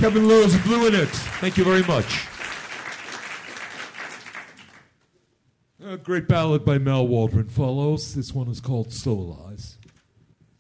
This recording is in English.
Kevin Lewis, Blue in It. Thank you very much. A great ballad by Mal Waldron follows. This one is called Soul Eyes.